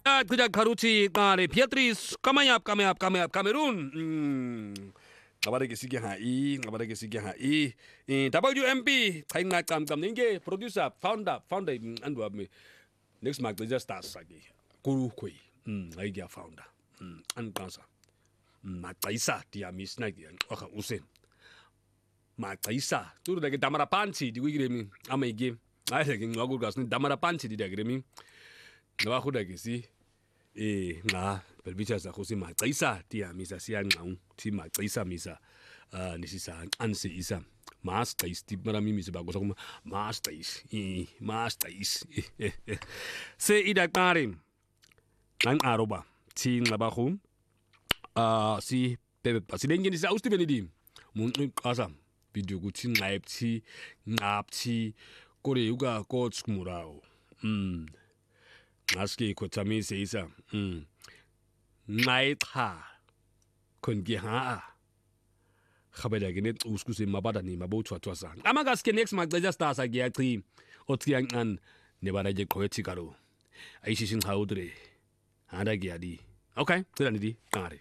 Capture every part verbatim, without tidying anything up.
Ah, kuja karuti kare Beatrice kamayap kamayap kamayap Cameroon. Hmm. Ngabare ke sige ha i, ngabare ke sige ha i. W M P kay nga kam kam ninge producer founder founder andu me. Next mark just start sagi. Kuru koi. Hmm, ay dia founder. Hmm, an kansa. Mataisa dia misna dia. Oka usen. Mataisa. Turu dage damara panchi di wigire mi. Ama ige. Ay dage ngagu gas ni damara panchi di dage mi. Ngawa khuda ke si eh nga belbicha za khusi Mataisa dia misa siya ngau ti Mataisa misa ah nisisa anse isa master is ti mara mi misa bago sa kuma master is eh master is se ida karim ang aroba ti ngaba khu ah si pepe pa si dengen sa usti benedi mun kasa video ku ti ngaip ti ngap ti kore yuga ko tskumurao mm Aski kotami seisa. Hmm. Naitha. Kongi ha. Khabela genet uskusi mabada ni mabutu atwasa. Amagaski next mag just stars agiati. Otiang an nebaraje koetikaro. Aishishin haudre. Anda giadi. Okay, tiranidi kare.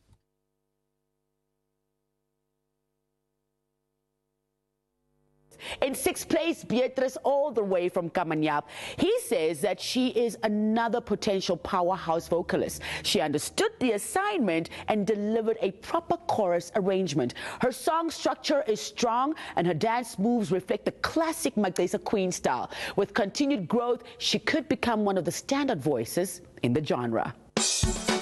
In sixth place, Beatrice, all the way from Kamanyap. He says that she is another potential powerhouse vocalist. She understood the assignment and delivered a proper chorus arrangement. Her song structure is strong and her dance moves reflect the classic Magdalena Queen style. With continued growth, she could become one of the standard voices in the genre.